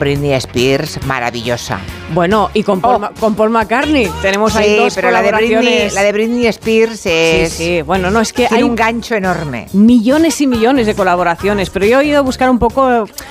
Britney Spears, maravillosa. Bueno, y con Paul McCartney tenemos ahí dos pero colaboraciones. la de Britney Spears es... Sí, bueno, no, es que tiene hay un gancho enorme. millones y millones de colaboraciones, pero yo he ido a buscar un poco